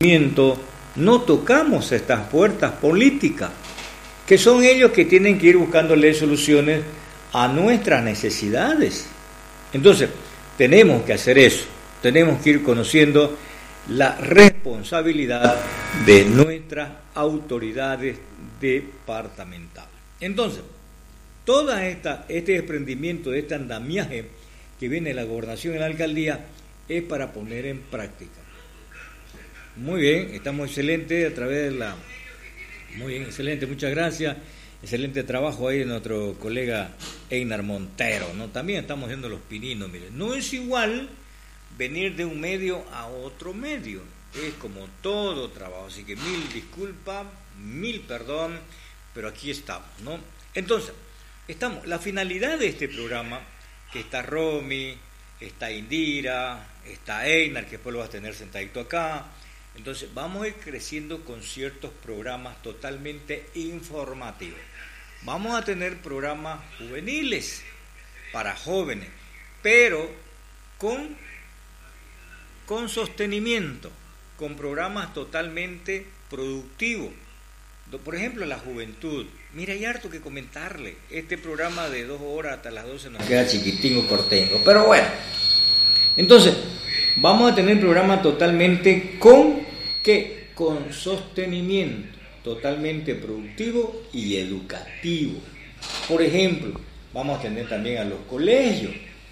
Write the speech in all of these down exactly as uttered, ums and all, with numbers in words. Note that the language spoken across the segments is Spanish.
no tocamos estas puertas políticas, que son ellos que tienen que ir buscándole soluciones a nuestras necesidades. Entonces, tenemos que hacer eso, tenemos que ir conociendo la responsabilidad de nuestras autoridades departamentales. Entonces, todo esta, este desprendimiento, este andamiaje que viene de la gobernación y la alcaldía es para poner en práctica. Muy bien, estamos excelentes a través de la... Muy bien, excelente, muchas gracias. Excelente trabajo ahí de nuestro colega Einar Montero, ¿no? También estamos haciendo los pininos, miren. No es igual venir de un medio a otro medio, es como todo trabajo, así que mil disculpas, mil perdón, pero aquí estamos, ¿no? Entonces, estamos, la finalidad de este programa, que está Romy, está Indira, está Einar, que después lo vas a tener sentadito acá. Entonces vamos a ir creciendo con ciertos programas totalmente informativos. Vamos a tener programas juveniles para jóvenes, pero con, con sostenimiento, con programas totalmente productivos. Por ejemplo, la juventud. Mira, hay harto que comentarle. Este programa de dos horas hasta las doce nos queda chiquitingo, cortengo. Pero bueno, entonces vamos a tener programas totalmente con ¿qué? Con sostenimiento, totalmente productivo y educativo. Por ejemplo, vamos a tener también a los colegios.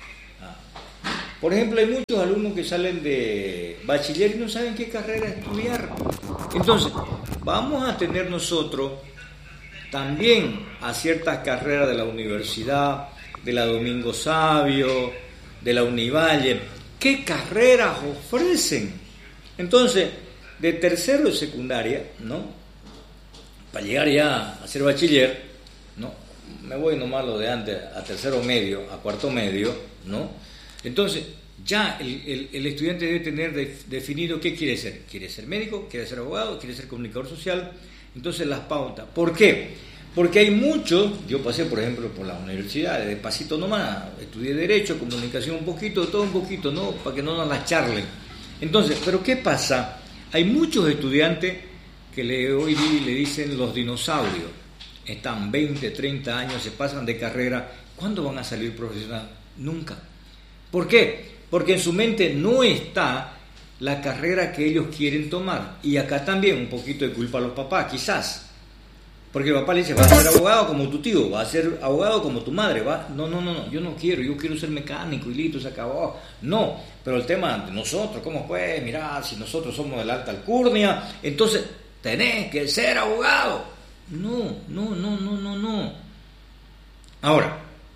Por ejemplo, hay muchos alumnos que salen de bachiller y no saben qué carrera estudiar. Entonces, vamos a tener nosotros también a ciertas carreras de la universidad, de la Domingo Sabio, de la Univalle. ¿Qué carreras ofrecen? Entonces, de tercero de secundaria, ¿no? Para llegar ya a ser bachiller, ¿no? Me voy nomás lo de antes, a tercero medio, a cuarto medio, ¿no? Entonces, ya el, el, el estudiante debe tener de, definido qué quiere ser. ¿Quiere ser médico? ¿Quiere ser abogado? ¿Quiere ser comunicador social? Entonces, las pautas. ¿Por qué? Porque hay muchos, yo pasé, por ejemplo, por las universidades, despacito nomás, estudié Derecho, Comunicación un poquito, todo un poquito, ¿no? Para que no nos la charlen. Entonces, ¿pero qué pasa? Hay muchos estudiantes que le, hoy le dicen los dinosaurios. Están veinte, treinta años, se pasan de carrera. ¿Cuándo van a salir profesional? Nunca. ¿Por qué? Porque en su mente no está la carrera que ellos quieren tomar. Y acá también un poquito de culpa a los papás, quizás. Porque el papá le dice, va a ser abogado como tu tío, va a ser abogado como tu madre. Va. No, no, no, no, yo no quiero, yo quiero ser mecánico y listo, se acabó. No, pero el tema de nosotros, ¿cómo fue? Mirá, si nosotros somos de la alta alcurnia, entonces tenés que ser abogado. No, no, no, no, no, no. Ahora,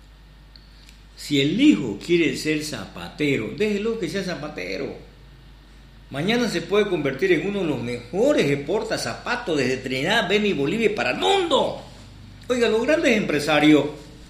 si el hijo quiere ser zapatero, déjelo que sea zapatero. Mañana se puede convertir en uno de los mejores portazapatos desde Trinidad, Beni, Bolivia para el mundo. Oiga, los grandes empresarios,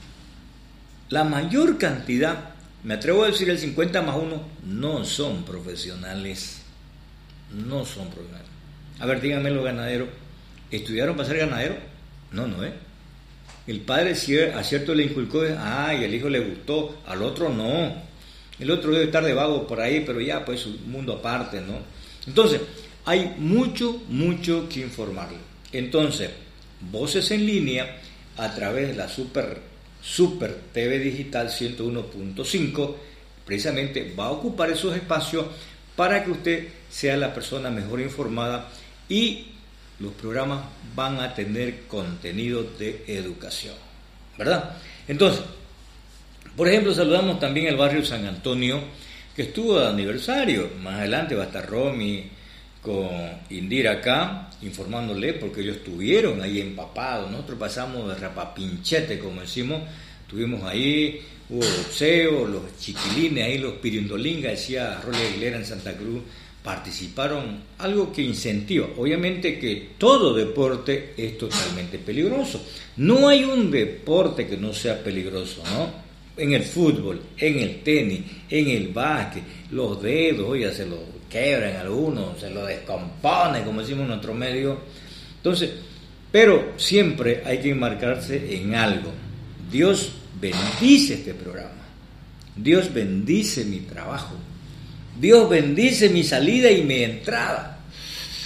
la mayor cantidad, me atrevo a decir el cincuenta más uno, no son profesionales. No son profesionales. A ver, díganme los ganaderos, ¿estudiaron para ser ganaderos? No, no, ¿eh? El padre a cierto le inculcó, ay, el hijo le gustó, al otro no. El otro debe estar de vago por ahí, pero ya, pues, un mundo aparte, ¿no? Entonces, hay mucho, mucho que informarle. Entonces, Voces en Línea, a través de la Super, Super T V Digital ciento uno punto cinco, precisamente va a ocupar esos espacios para que usted sea la persona mejor informada y los programas van a tener contenido de educación, ¿verdad? Entonces, por ejemplo, saludamos también al barrio San Antonio, que estuvo de aniversario. Más adelante va a estar Romy con Indira acá, informándole, porque ellos estuvieron ahí empapados. Nosotros pasamos de rapapinchete, como decimos, estuvimos ahí, hubo boxeo, los chiquilines ahí, los pirindolingas, decía Rolly Aguilera en Santa Cruz, participaron, algo que incentiva. Obviamente que todo deporte es totalmente peligroso. No hay un deporte que no sea peligroso, ¿no? En el fútbol, en el tenis, en el básquet, los dedos, oye, se los quebran algunos, se los descomponen, como decimos en nuestro medio. Entonces, pero siempre hay que enmarcarse en algo. Dios bendice este programa. Dios bendice mi trabajo. Dios bendice mi salida y mi entrada.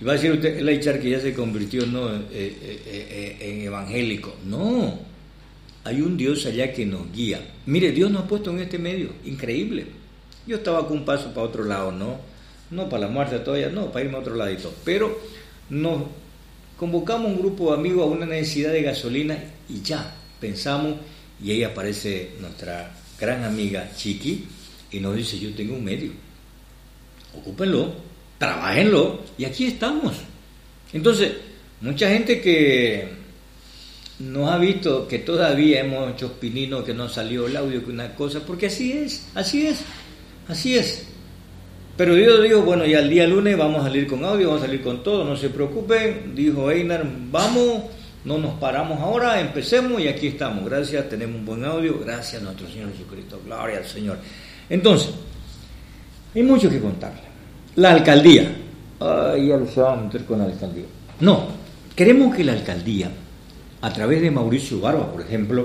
Y va a decir usted, el Aichar que ya se convirtió no eh, eh, eh, en evangélico. No, hay un Dios allá que nos guía. Mire, Dios nos ha puesto en este medio, increíble. Yo estaba con un paso para otro lado, no, no para la muerte todavía, no, para irme a otro ladito. Pero nos convocamos un grupo de amigos a una necesidad de gasolina y ya, pensamos, y ahí aparece nuestra gran amiga Chiqui y nos dice, yo tengo un medio, ocúpenlo, trabájenlo, y aquí estamos. Entonces, mucha gente que nos ha visto que todavía hemos hecho pinino, que no salió el audio, que una cosa, porque así es, así es, así es. Pero yo digo, bueno, ya el día lunes vamos a salir con audio, vamos a salir con todo, no se preocupen, dijo Einar, vamos, no nos paramos ahora, empecemos y aquí estamos. Gracias, tenemos un buen audio, gracias a nuestro Señor Jesucristo, gloria al Señor. Entonces, hay mucho que contarle. La alcaldía. Ay, ya lo se va a meter con la alcaldía. No, queremos que la alcaldía, a través de Mauricio Barba, por ejemplo,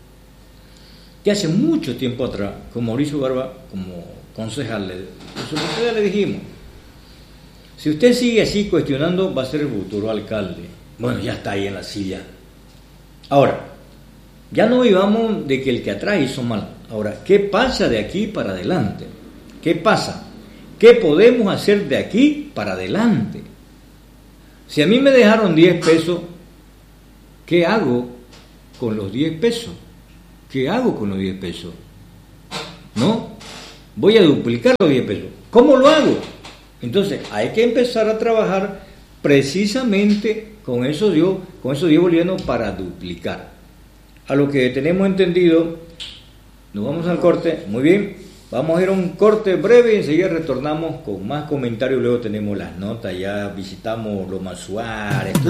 que hace mucho tiempo atrás, con Mauricio Barba como concejal, le, ya le dijimos, si usted sigue así cuestionando, va a ser el futuro alcalde. Bueno, ya está ahí en la silla. Ahora, ya no vivamos de que el que atrás hizo mal. Ahora, ¿qué pasa de aquí para adelante? ¿Qué pasa? ¿Qué podemos hacer de aquí para adelante? Si a mí me dejaron diez pesos, ¿qué hago con los diez pesos? ¿Qué hago con los diez pesos? ¿No? Voy a duplicar los diez pesos. ¿Cómo lo hago? Entonces, hay que empezar a trabajar precisamente con esos diez, con esos diez bolivianos para duplicar. A lo que tenemos entendido, nos vamos al corte, muy bien. Vamos a ir a un corte breve y enseguida retornamos con más comentarios. Luego tenemos las notas, ya visitamos Loma Suárez.